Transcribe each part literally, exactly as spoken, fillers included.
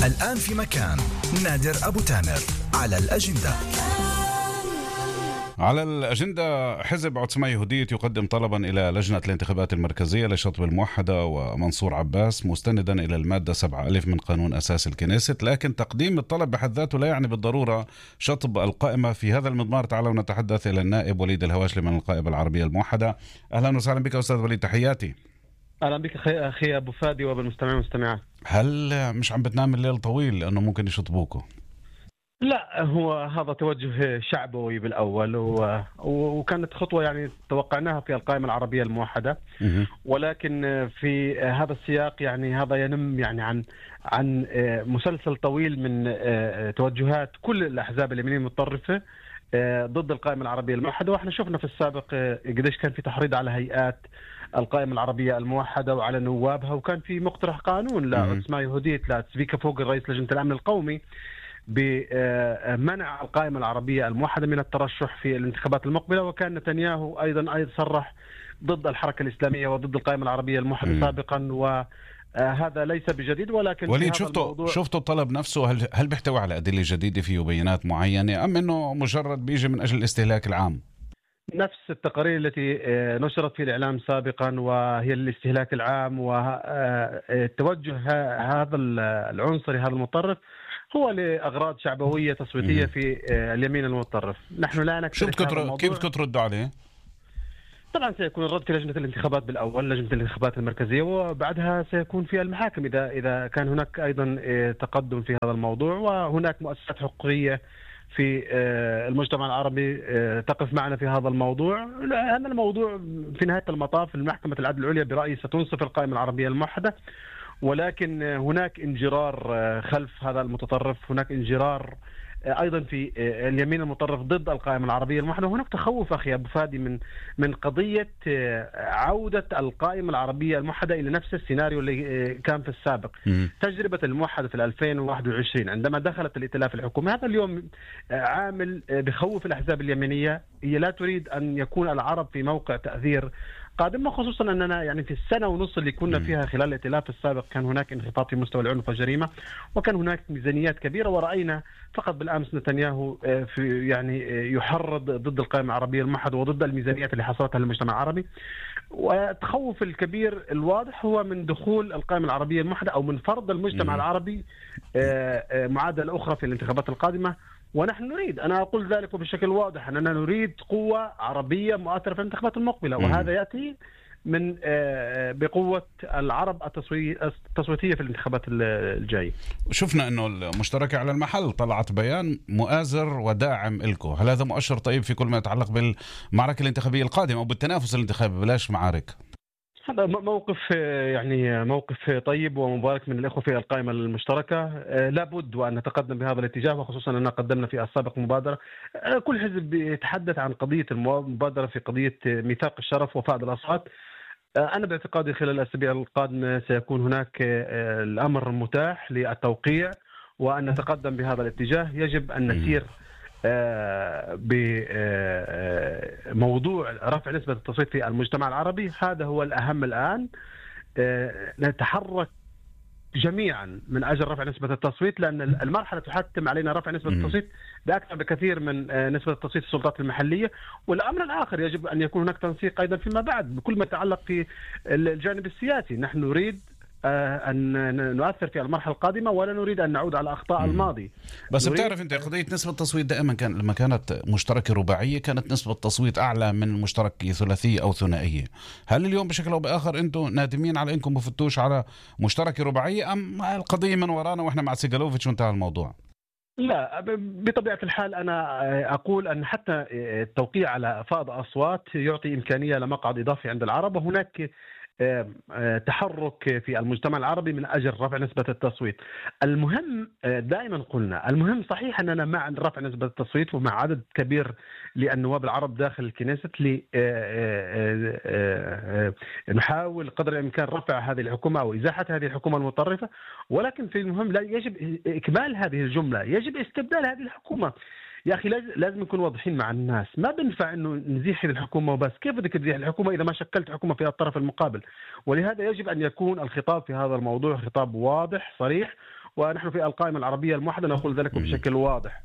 الآن في مكان نادر أبو تامر على الأجندة. على الأجندة، حزب عتصمة يهودية يقدم طلبا إلى لجنة الانتخابات المركزية لشطب الموحدة ومنصور عباس مستندا إلى المادة سبعة ألف من قانون أساس الكنيست، لكن تقديم الطلب بحد ذاته لا يعني بالضرورة شطب القائمة. في هذا المضمار تعالوا نتحدث إلى النائب وليد الهواشلي من القائمة العربية الموحدة. أهلا وسهلا بك أستاذ وليد، تحياتي. أهلا بك أخي أبو فادي وبالمستمعين والمستمعات. هل مش عم بتنام الليل طويل لأنه ممكن يشطبوكوا؟ لا، هو هذا توجه شعبوي بالأول و... وكانت خطوة يعني توقعناها في القائمة العربية الموحدة، ولكن في هذا السياق يعني هذا ينم يعني عن عن مسلسل طويل من توجهات كل الأحزاب اليمينية المتطرفة ضد القائمة العربية الموحدة. واحنا شفنا في السابق قديش كان في تحريض على هيئات القائمة العربية الموحدة وعلى نوابها، وكان في مقترح قانون لعتصمة يهودية لتسبيك فوق الرئيس لجنة الأمن القومي بمنع القائمة العربية الموحدة من الترشح في الانتخابات المقبلة. وكان نتنياهو أيضا أيضا صرح ضد الحركة الإسلامية وضد القائمة العربية الموحدة م. سابقا، وهذا ليس بجديد. ولكن وليد، شفتوا شفتوا الطلب نفسه، هل هل بيحتوي على أدلة جديدة فيه وبيانات معينة، أم إنه مجرد بيجي من أجل الاستهلاك العام؟ نفس التقارير التي نشرت في الإعلام سابقا، وهي الاستهلاك العام، والتوجه هذا العنصري هذا المتطرف هو لأغراض شعبوية تصويتية في اليمين المتطرف. نحن لا نكترث هذا الموضوع. كيف تردوا عليه؟ طبعا سيكون الرد في لجنة الانتخابات بالأول، لجنة الانتخابات المركزية، وبعدها سيكون في المحاكم إذا إذا كان هناك أيضا تقدم في هذا الموضوع. وهناك مؤسسات حقوقية في المجتمع العربي تقف معنا في هذا الموضوع. هذا الموضوع في نهاية المطاف المحكمة العدل العليا برأيي ستنصف القائمة العربية الموحدة، ولكن هناك انجرار خلف هذا المتطرف، هناك انجرار ايضا في اليمين المتطرف ضد القائمه العربيه الموحده. وهناك تخوف اخي ابو فادي من من قضيه عوده القائمه العربيه الموحده الى نفس السيناريو اللي كان في السابق. م. تجربه الموحده في ألفين وواحد وعشرين عندما دخلت الائتلاف الحكومي، هذا اليوم عامل بخوف الاحزاب اليمينيه. هي لا تريد ان يكون العرب في موقع تاثير قادم، خصوصا اننا يعني في السنه ونص اللي كنا فيها خلال الائتلاف السابق كان هناك انخفاض في مستوى العنف والجريمه، وكان هناك ميزانيات كبيره. وراينا فقط بالامس نتنياهو في يعني يحرض ضد القائمه العربيه الموحده وضد الميزانيات اللي حصلتها للمجتمع العربي. والتخوف الكبير الواضح هو من دخول القائمه العربيه الموحده او من فرض المجتمع العربي معادله اخرى في الانتخابات القادمه. ونحن نريد، أنا أقول ذلك بشكل واضح، أننا نريد قوة عربية مؤثرة في الانتخابات المقبلة، وهذا يأتي من بقوة العرب التصويتية في الانتخابات الجاية. شفنا أنه المشتركة على المحل طلعت بيان مؤازر وداعم إلكو، هل هذا مؤشر طيب في كل ما يتعلق بالمعركة الانتخابية القادمة أو بالتنافس الانتخابي بلاش معارك؟ هذا موقف يعني موقف طيب ومبارك من الإخوة في القائمة المشتركة. لابد وأن نتقدم بهذا الاتجاه، وخصوصا أننا قدمنا في السابق مبادرة. كل حزب يتحدث عن قضية المبادرة في قضية ميثاق الشرف وفائض الأصوات. أنا باعتقادي خلال الأسابيع القادمة سيكون هناك الأمر متاح للتوقيع وأن نتقدم بهذا الاتجاه. يجب أن نسير بموضوع رفع نسبة التصويت في المجتمع العربي، هذا هو الأهم الآن. نتحرك جميعا من أجل رفع نسبة التصويت، لأن المرحلة تحتم علينا رفع نسبة التصويت بأكثر بكثير من نسبة التصويت في السلطات المحلية. والأمر الآخر يجب أن يكون هناك تنسيق أيضا فيما بعد بكل ما يتعلق في الجانب السياسي. نحن نريد أن نؤثر في المرحلة القادمة ولا نريد أن نعود على أخطاء الماضي. بس بتعرف أنت قضية نسبة التصويت دائما كان لما كانت مشتركة رباعية كانت نسبة التصويت أعلى من المشترك ثلاثية أو ثنائية. هل اليوم بشكل أو بآخر أنتم نادمين على أنكم بفتوش على مشتركة رباعية، أم القضية من ورانا وإحنا مع سيجالوفيتش وانتهى الموضوع؟ لا، بطبيعة الحال أنا أقول أن حتى التوقيع على فائض أصوات يعطي إمكانية لمقعد إضافي عند العرب، وهناك تحرك في المجتمع العربي من أجل رفع نسبة التصويت. المهم دائما قلنا المهم صحيح أننا مع رفع نسبة التصويت ومع عدد كبير للنواب العرب داخل الكنيست نحاول قدر الإمكان رفع هذه الحكومة أو إزاحة هذه الحكومة المتطرفة، ولكن في المهم لا يجب إكمال هذه الجملة، يجب استبدال هذه الحكومة. يا أخي لازم نكون واضحين مع الناس، ما بنفع إنه نزيح الحكومة وبس. كيف بدك تزيح الحكومة إذا ما شكلت حكومة في الطرف المقابل؟ ولهذا يجب أن يكون الخطاب في هذا الموضوع خطاب واضح صريح، ونحن في القائمة العربية الموحدة نقول ذلك بشكل واضح.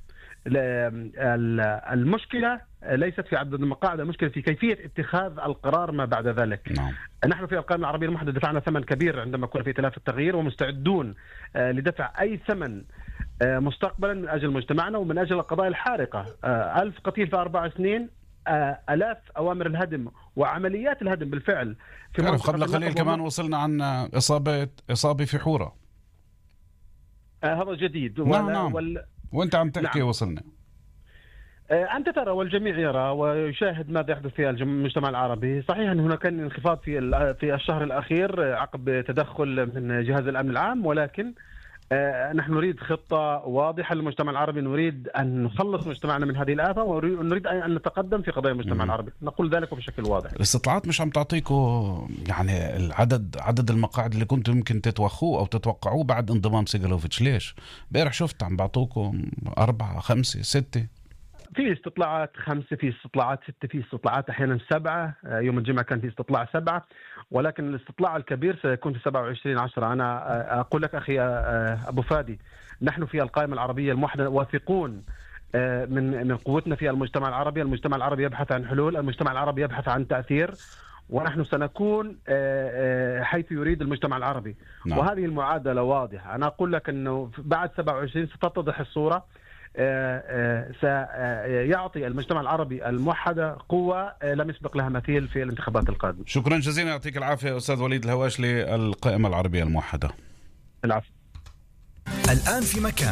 المشكلة ليست في عدد المقاعد، المشكلة في كيفية اتخاذ القرار ما بعد ذلك. نعم. نحن في القائمة العربية الموحدة دفعنا ثمن كبير عندما كنا في ائتلاف التغيير، ومستعدون لدفع أي ثمن مستقبلا من أجل مجتمعنا ومن أجل القضايا الحارقة. ألف قتيل في أربع سنين، آلاف أوامر الهدم وعمليات الهدم بالفعل. في قبل قليل كمان وصلنا عن إصابة إصابة في حورة. آه هذا جديد. نعم نعم. وال... وانت عم تحكي. نعم. وصلنا. آه أنت ترى والجميع يرى ويشاهد ماذا يحدث في المجتمع العربي. صحيح أن هناك كان انخفاض في في الشهر الأخير عقب تدخل من جهاز الأمن العام، ولكن آه نحن نريد خطة واضحة للمجتمع العربي، نريد أن نخلص مجتمعنا من هذه الآفة، ونريد أن نتقدم في قضايا المجتمع م- العربي. نقول ذلك بشكل واضح. الاستطلاعات مش عم تعطيكم يعني العدد عدد المقاعد اللي كنتم يمكن تتوخوه أو تتوقعوه بعد انضمام سيغلوفيتش. ليش؟ بيرح شفت عم بعطوكم أربعة خمسة ستة. في استطلاعات خمسة، في استطلاعات ستة، في استطلاعات أحيانا سبعة. يوم الجمعة كان في استطلاع سبعة، ولكن الاستطلاع الكبير سيكون في سبعة وعشرين عشرة. أنا أقول لك أخي أبو فادي، نحن في القائمة العربية الموحدة واثقون من من قوتنا في المجتمع العربي. المجتمع العربي يبحث عن حلول، المجتمع العربي يبحث عن تأثير، ونحن سنكون حيث يريد المجتمع العربي. نعم. وهذه المعادلة واضحة. أنا أقول لك أنه بعد سبعة وعشرين ستتضح الصورة. سيعطي المجتمع العربي الموحدة قوة لم يسبق لها مثيل في الانتخابات القادمة. شكرا جزيلا، يعطيك العافية أستاذ وليد الهواشلي، القائمة العربية الموحدة. العفو. الآن في مكان